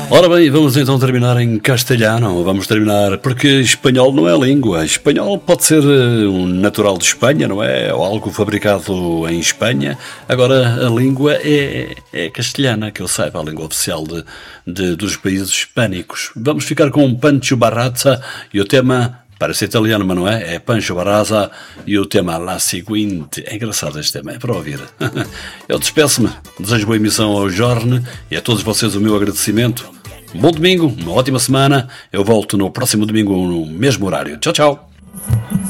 Ora bem, vamos então terminar em castelhano. Vamos terminar porque espanhol não é língua. Espanhol pode ser um natural de Espanha, não é? Ou algo fabricado em Espanha. Agora, a língua é castelhana, que eu saiba, a língua oficial dos países hispânicos. Vamos ficar com Pancho Barraza e o tema... Parece italiano, mas não é? É Pancho Barraza e o tema La Seguinte. É engraçado este tema, é para ouvir. Eu despeço-me, desejo boa emissão ao Jorne e a todos vocês o meu agradecimento. Um bom domingo, uma ótima semana. Eu volto no próximo domingo no mesmo horário. Tchau, tchau.